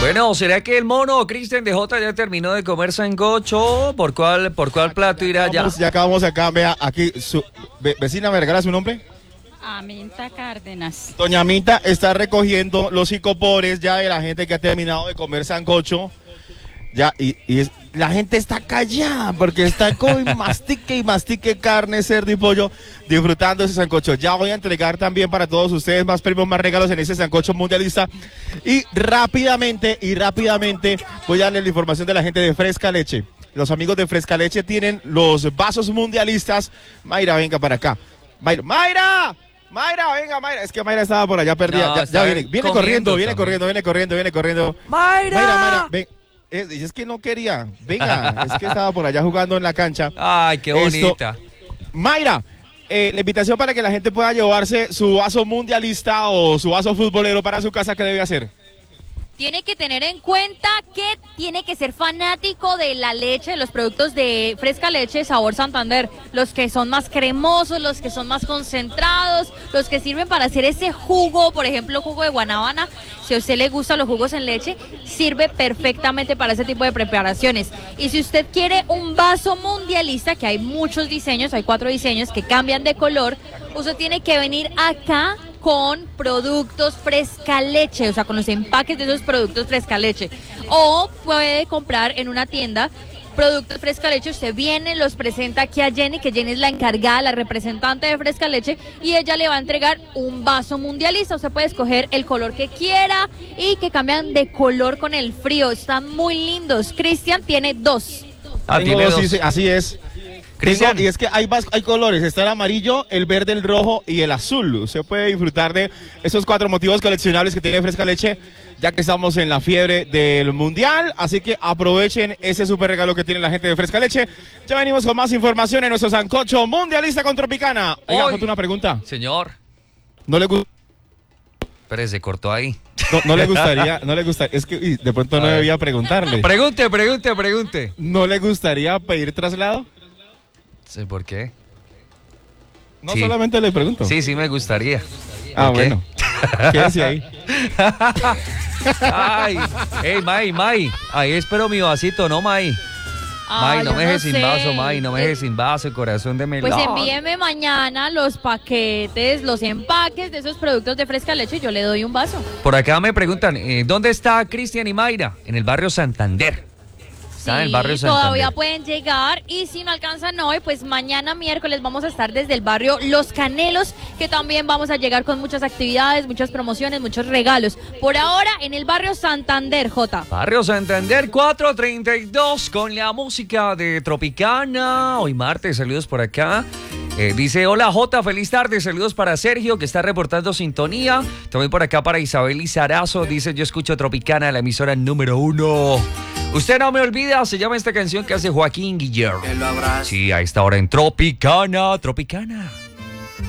Bueno, ¿será que el mono Cristian de J ya terminó de comer sancocho? ¿Por cuál plato irá ya? Ya acabamos acá, vea, aquí, vecina, ¿me regala su nombre? Aminta Cárdenas. Doña Aminta está recogiendo los psicopores ya de la gente que ha terminado de comer sancocho. Ya, la gente está callada porque está con mastique y mastique carne, cerdo y pollo, disfrutando ese sancocho. Ya voy a entregar también para todos ustedes más premios, más regalos en ese sancocho mundialista. Y rápidamente voy a darles la información de la gente de Fresca Leche. Los amigos de Fresca Leche tienen los vasos mundialistas. Mayra, venga para acá. ¡Mayra! Venga, Mayra. Es que Mayra estaba por allá perdida. No, ya viene corriendo. Mayra, ven. Es que no quería. Venga, es que estaba por allá jugando en la cancha. Ay, qué bonita. Mayra, la invitación para que la gente pueda llevarse su vaso mundialista o su vaso futbolero para su casa, ¿qué debe hacer? Tiene que tener en cuenta que tiene que ser fanático de la leche, de los productos de Fresca Leche Sabor Santander, los que son más cremosos, los que son más concentrados, los que sirven para hacer ese jugo, por ejemplo, jugo de guanábana. Si a usted le gustan los jugos en leche, sirve perfectamente para ese tipo de preparaciones. Y si usted quiere un vaso mundialista, que hay muchos diseños, hay 4 diseños que cambian de color, usted tiene que venir acá con productos Fresca Leche, o sea, con los empaques de esos productos Fresca Leche. O puede comprar en una tienda productos Fresca Leche, usted viene, los presenta aquí a Jenny, que Jenny es la encargada, la representante de Fresca Leche, y ella le va a entregar un vaso mundialista. Usted puede escoger el color que quiera y que cambian de color con el frío. Están muy lindos. Cristian tiene 2. Tiene 2, sí, así es. Cristian, y es que hay colores, está el amarillo, el verde, el rojo y el azul. Usted puede disfrutar de esos 4 motivos coleccionables que tiene Fresca Leche, ya que estamos en la fiebre del mundial, así que aprovechen ese super regalo que tiene la gente de Fresca Leche. Ya venimos con más información en nuestro sancocho mundialista con Tropicana. Oiga, una pregunta. Señor. ¿No le gusta? Pero se cortó ahí. No le gustaría, es que de pronto no debía preguntarle. Pregunte. ¿No le gustaría pedir traslado? Sí, ¿por qué? No, sí. Solamente le pregunto. Sí, me gustaría. Bueno. Quédese ahí. Ay, May. Ahí espero mi vasito, ¿no, May? May, no me dejes sin vaso, May, no me dejes sin vaso, corazón de melón. Pues envíeme mañana los paquetes, los empaques de esos productos de Fresca Leche y yo le doy un vaso. Por acá me preguntan, ¿dónde está Cristian y Mayra? En el barrio Santander. Está en el barrio Santander. Todavía pueden llegar, y si no alcanzan hoy, pues mañana miércoles vamos a estar desde el barrio Los Canelos, que también vamos a llegar con muchas actividades, muchas promociones, muchos regalos. Por ahora en el barrio Santander, J. Barrio Santander 432 con la música de Tropicana. Hoy martes, saludos por acá. Dice, hola J, feliz tarde, saludos para Sergio que está reportando sintonía. También por acá para Isabel Lizarazo, dice, yo escucho Tropicana, la emisora número 1. Usted no me olvida, se llama esta canción que hace Joaquín Guillermo. Sí, a esta hora en Tropicana.